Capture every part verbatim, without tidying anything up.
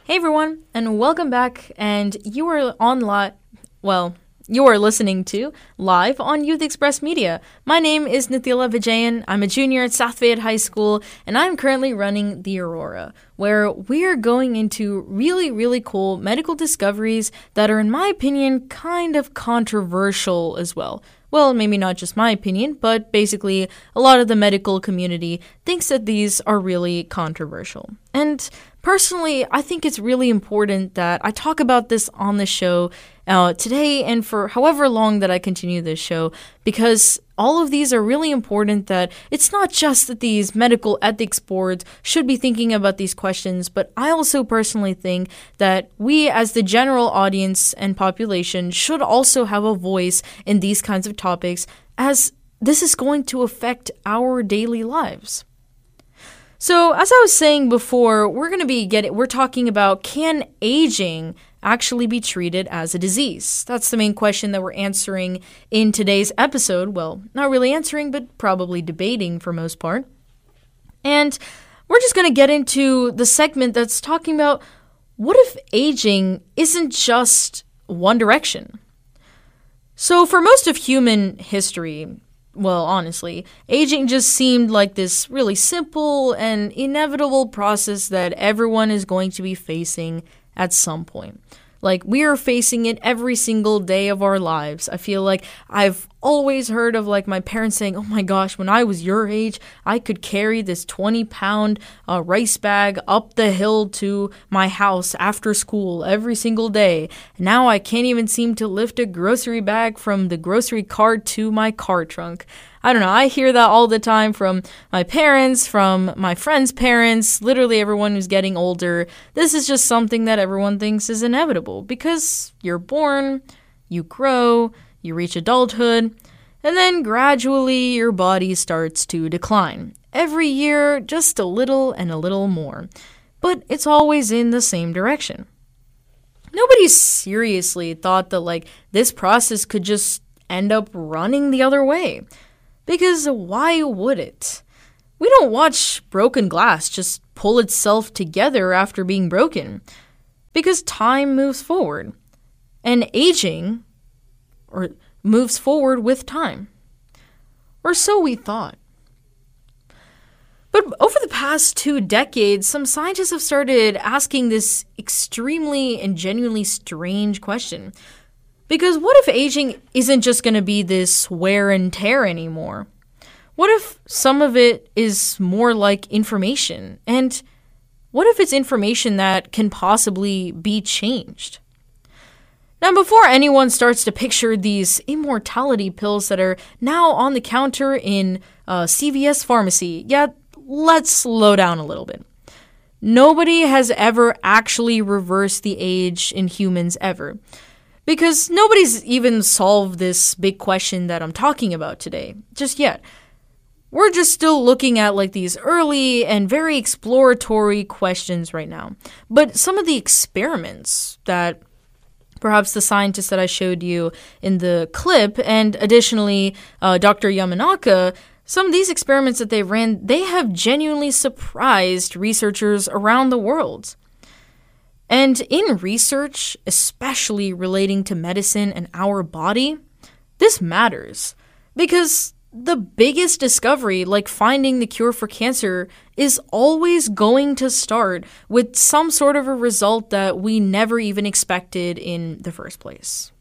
Hey everyone, and welcome back, and you are on li- well, you are listening to live on Youth Express Media. My name is Nithila Vijayan. I'm a junior at South Fayette High School, and I'm currently running the Aurora, where we are going into really, really cool medical discoveries that are, in my opinion, kind of controversial as well. Well, maybe not just my opinion, but basically a lot of the medical community thinks that these are really controversial. And personally, I think it's really important that I talk about this on the show uh, today and for however long that I continue this show, because all of these are really important. That it's not just that these medical ethics boards should be thinking about these questions, but I also personally think that we as the general audience and population should also have a voice in these kinds of topics, as this is going to affect our daily lives. So, as I was saying before, we're going to be getting, we're talking about, can aging actually be treated as a disease? That's the main question that we're answering in today's episode. Well, not really answering, but probably debating for most part. And we're just going to get into the segment that's talking about, what if aging isn't just one direction? So, for most of human history, well, honestly, aging just seemed like this really simple and inevitable process that everyone is going to be facing at some point. Like, we are facing it every single day of our lives. I feel like I've always heard of, like, my parents saying, oh my gosh, when I was your age, I could carry this twenty pound uh, rice bag up the hill to my house after school every single day. Now I can't even seem to lift a grocery bag from the grocery cart to my car trunk. I don't know, I hear that all the time from my parents, from my friends' parents, literally everyone who's getting older. This is just something that everyone thinks is inevitable, because you're born, you grow, you reach adulthood, and then gradually your body starts to decline. Every year, just a little and a little more. But it's always in the same direction. Nobody seriously thought that, like, this process could just end up running the other way. Because why would it? We don't watch broken glass just pull itself together after being broken. Because time moves forward. And aging or moves forward with time. Or so we thought. But over the past two decades, some scientists have started asking this extremely and genuinely strange question. Because what if aging isn't just going to be this wear and tear anymore? What if some of it is more like information? And what if it's information that can possibly be changed? Now, before anyone starts to picture these immortality pills that are now on the counter in uh, C V S pharmacy, yeah, let's slow down a little bit. Nobody has ever actually reversed the age in humans ever. Because nobody's even solved this big question that I'm talking about today, just yet. We're just still looking at, like, these early and very exploratory questions right now. But some of the experiments that perhaps the scientists that I showed you in the clip, and additionally uh, Doctor Yamanaka, some of these experiments that they ran, they have genuinely surprised researchers around the world. And in research, especially relating to medicine and our body, this matters. Because the biggest discovery, like finding the cure for cancer, is always going to start with some sort of a result that we never even expected in the first place.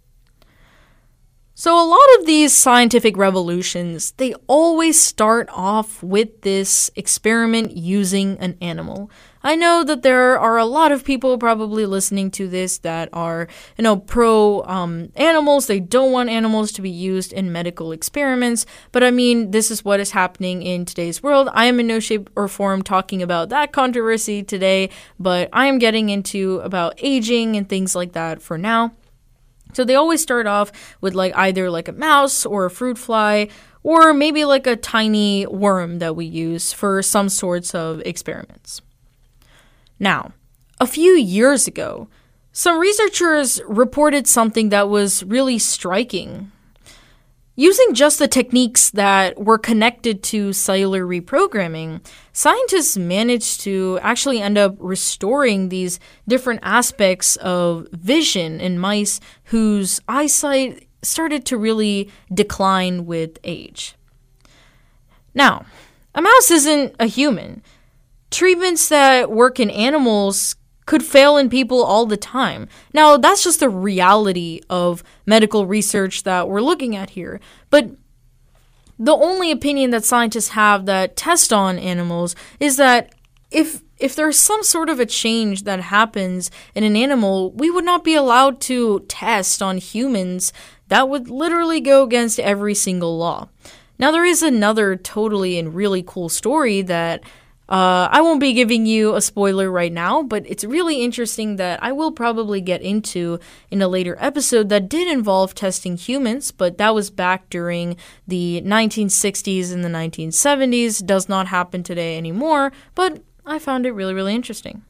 So a lot of these scientific revolutions, they always start off with this experiment using an animal. I know that there are a lot of people probably listening to this that are, you know, pro um, animals. They don't want animals to be used in medical experiments. But I mean, this is what is happening in today's world. I am in no shape or form talking about that controversy today, but I am getting into about aging and things like that for now. So they always start off with like either like a mouse or a fruit fly, or maybe like a tiny worm that we use for some sorts of experiments. Now, a few years ago, some researchers reported something that was really striking. Using just the techniques that were connected to cellular reprogramming, scientists managed to actually end up restoring these different aspects of vision in mice whose eyesight started to really decline with age. Now, a mouse isn't a human. Treatments that work in animals could fail in people all the time. Now, that's just the reality of medical research that we're looking at here. But the only opinion that scientists have that test on animals is that if if there's some sort of a change that happens in an animal, we would not be allowed to test on humans. That would literally go against every single law. Now, there is another totally and really cool story that uh, I won't be giving you a spoiler right now, but it's really interesting that I will probably get into in a later episode that did involve testing humans, but that was back during the nineteen sixties and the nineteen seventies. Does not happen today anymore, but I found it really, really interesting.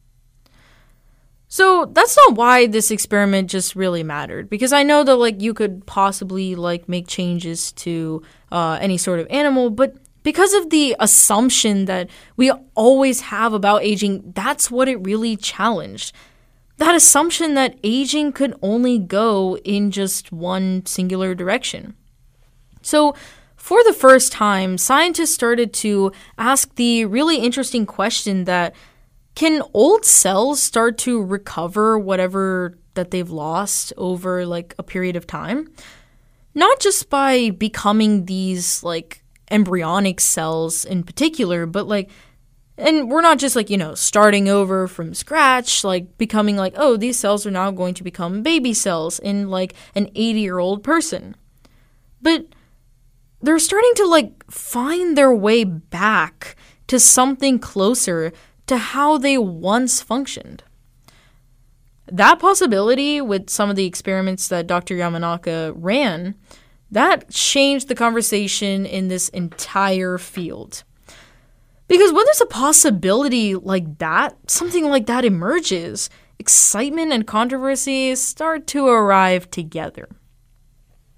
So that's not why this experiment just really mattered, because I know that like you could possibly like make changes to uh, any sort of animal, but because of the assumption that we always have about aging, that's what it really challenged. That assumption that aging could only go in just one singular direction. So for the first time, scientists started to ask the really interesting question that can old cells start to recover whatever that they've lost over like a period of time? Not just by becoming these like embryonic cells in particular, but like, and we're not just like, you know, starting over from scratch, like becoming like, oh, these cells are now going to become baby cells in like an eighty-year-old person. But they're starting to like find their way back to something closer to how they once functioned. That possibility, with some of the experiments that Doctor Yamanaka ran, that changed the conversation in this entire field. Because when there's a possibility like that, something like that emerges, excitement and controversy start to arrive together.